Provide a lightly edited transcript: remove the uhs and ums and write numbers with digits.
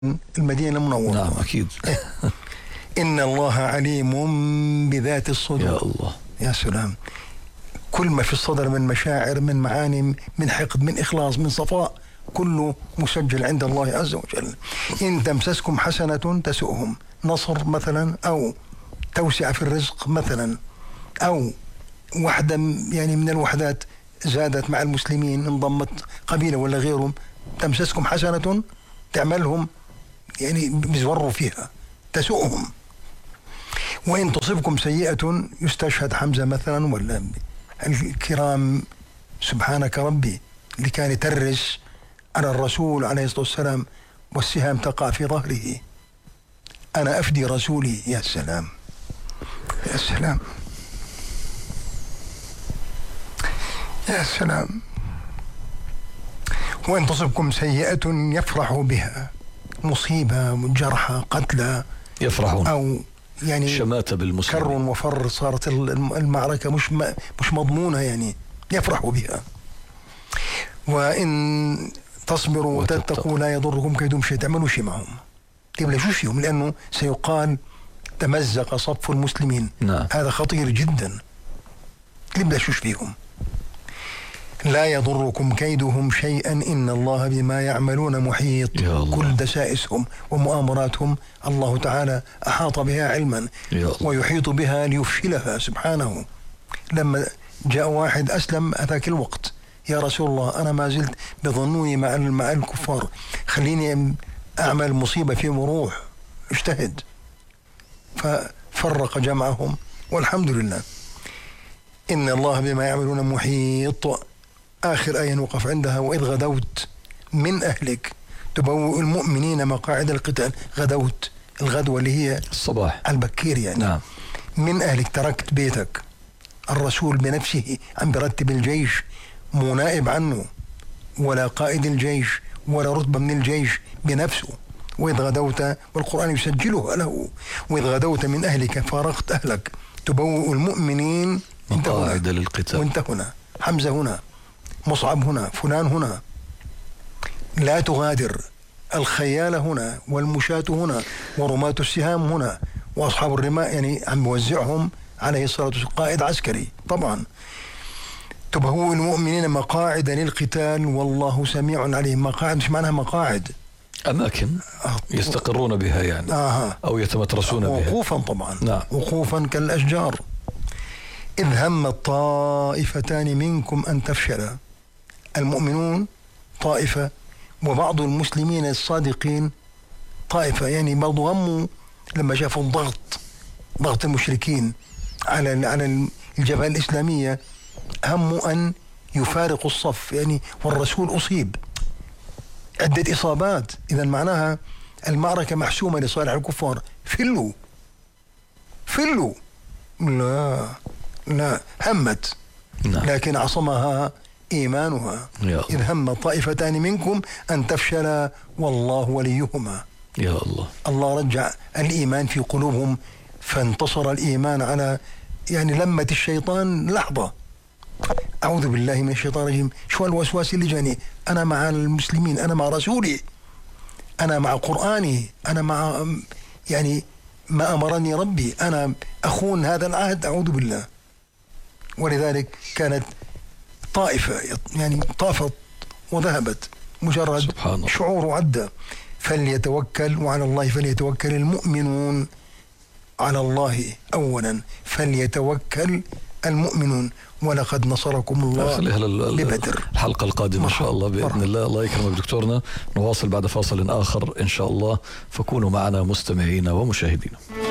المدينة المنورة. نعم أكيد. إن الله عليم بذات الصدور. يا الله، يا سلام. كل ما في الصدر من مشاعر، من معاني، من حقد، من إخلاص، من صفاء، كله مسجل عند الله عز وجل. إن تمسسكم حسنة تسؤهم، نصر مثلا، أو توسع في الرزق مثلا، أو وحدة يعني من الوحدات زادت مع المسلمين، انضمت قبيلة ولا غيرهم، تمسسكم حسنة تعملهم يعني بيزوروا فيها تسؤهم. وإن تصبكم سيئة، يستشهد حمزة مثلا ولا الكرام سبحانك ربي اللي كان يترس على الرسول عليه الصلاة والسلام والسهام تقع في ظهره، أنا أفدي رسولي. يا سلام يا سلام يا سلام. وإن تصبكم سيئة يفرحوا بها، مصيبة، جرحى، قتلى، يفرحون، أو يعني شماتة بالمسلمين، كر وفر، صارت المعركة مش مضمونة، يعني يفرحوا بها. وإن تصبروا وتتقوا لا يضركم كيدهم شيء، تعملوا شيء معهم، تبلشوا فيهم، لأنه سيقال تمزق صف المسلمين. نعم. هذا خطير جدا، تبلشوش فيهم. لا يضركم كيدهم شيئا إن الله بما يعملون محيط. كل دسائسهم ومؤامراتهم الله تعالى أحاط بها علما، ويحيط بها ليفشلها سبحانه. لما جاء واحد أسلم أتاك الوقت، يا رسول الله أنا ما زلت بظنوني مع الكفار، خليني أعمل مصيبة فيهم وروح اجتهد، ففرق جمعهم والحمد لله. إن الله بما يعملون محيط. آخر آية نوقف عندها، وإذ غدوت من أهلك تبوئ المؤمنين مقاعد القتال. غدوت، الغدوة اللي هي الصباح البكير يعني. نعم. من أهلك، تركت بيتك، الرسول بنفسه عم برتب الجيش، مو نائب عنه ولا قائد الجيش ولا رتبة من الجيش، بنفسه. وإذ غدوت، والقرآن يسجله له، وإذ غدوت من أهلك فارقت أهلك تبوئ المؤمنين مقاعد للقتال. وانت هنا، حمزة هنا، مصعب هنا، فلان هنا. لا تغادر، الخيال هنا والمشاة هنا ورماة السهام هنا وأصحاب الرماء، يعني عم يوزعهم عليه الصلاة والسلام، قائد عسكري طبعا. تبوئ المؤمنين مقاعد للقتال والله سميع عليم. مقاعد مش معناها مقاعد، أماكن يستقرون بها يعني. أو يتمترسون بها وقوفا طبعا. نعم. وقوفا كالأشجار. إذ هم الطائفتان منكم أن تفشلا. المؤمنون طائفة، وبعض المسلمين الصادقين طائفة، يعني برضو هموا لما شافوا ضغط المشركين على الجبهة الإسلامية، هموا أن يفارقوا الصف يعني. والرسول أصيب عدة إصابات، إذا معناها المعركة محسومة لصالح الكفار. فلوا لا همت. نعم. لكن عصمها إيمانها. إذ هم طائفتان منكم أن تفشلا والله وليهما. يا الله. الله رجع الإيمان في قلوبهم، فانتصر الإيمان على يعني لمة الشيطان لحظة. أعوذ بالله من الشيطان الرجيم. شو الوسواس اللي جاني؟ أنا مع المسلمين، أنا مع رسولي، أنا مع قرآني، أنا مع يعني ما أمرني ربي، أنا أخون هذا العهد. أعوذ بالله. ولذلك كانت طائفة يعني طافت وذهبت، مجرد شعور عدى. فليتوكل وعلى الله فليتوكل المؤمنون. على الله أولا فليتوكل المؤمنون. ولقد نصركم الله ببدر. الحلقة القادمة إن شاء الله بإذن الله. الله يكرمك دكتورنا. نواصل بعد فاصل آخر إن شاء الله، فكونوا معنا مستمعين ومشاهدين.